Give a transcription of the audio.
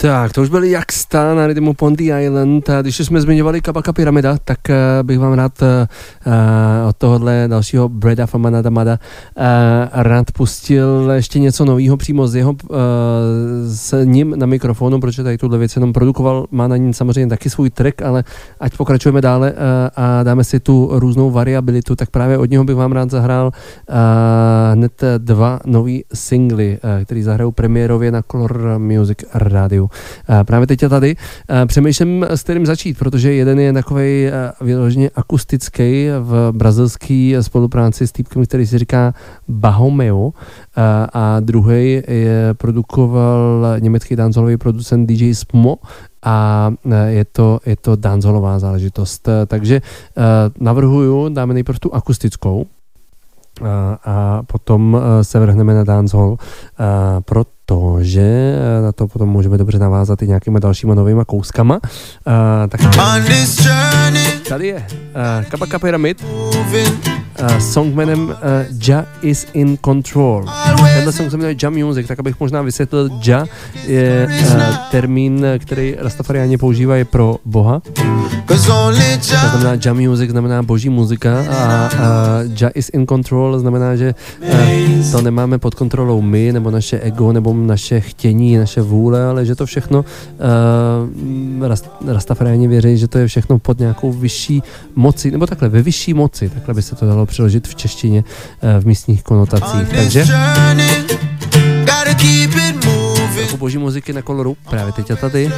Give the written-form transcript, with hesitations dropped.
Tak, to už byli Jaxta na rytmu Ponty Island. Když jsme zmiňovali Kabaka Pyramida, tak bych vám rád od tohohle dalšího Breda Famanadamada rád pustil ještě něco nového přímo s ním na mikrofonu, protože tady tuhle věc jenom produkoval, má na ní samozřejmě taky svůj track, ale ať pokračujeme dále a dáme si tu různou variabilitu, tak právě od něho bych vám rád zahrál hned 2 nový singly, který zahrajou premiérově na Color Music rádiu. Právě teď tady přemýšlím, s kterým začít, protože jeden je takovej vyloženě akustický v brazilské spolupráci s týpkem, který si říká Bahomeo, a druhý je produkoval německý danceholový producent DJ Smo a je to danceholová záležitost. Takže navrhuju, dáme nejprve tu akustickou a potom se vrhneme na dancehall, protože na to potom můžeme dobře navázat i nějakýma dalšíma novýma kouskama. Tak tady je Kabaka Pyramid, song jménem Ja is in Control. Tenhle song se jmenuje Ja Music, tak abych možná vysvětlil, Ja je termín, který Rastafariáni používají pro Boha. To znamená Ja Music znamená boží muzika a Ja is in Control znamená, že to nemáme pod kontrolou my, nebo naše ego, nebo naše chtění, naše vůle, ale že to všechno Rastafariáni věří, že to je všechno pod nějakou vyšší moci, nebo takhle ve vyšší moci, takhle by se to dalo přeložit v češtině v místních konotacích. Takže trochu boží muziky na Koloru právě teď a tady.